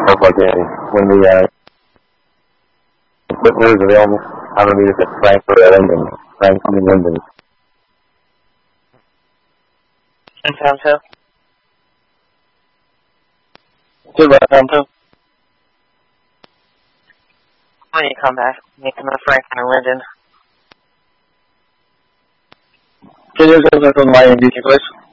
Most likely, when the Whitmer is available, I'm going to meet us at Frankfurt or Linden. Frankfurt and Linden. Time 2. Time 2. When you come back, you come to Frankfurt and Linden. Can you just on my NDT, please?